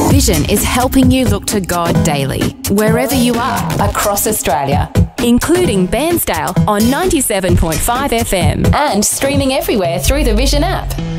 Vision is helping you look to God daily, wherever you are across Australia, including Bairnsdale on 97.5 FM and streaming everywhere through the Vision app.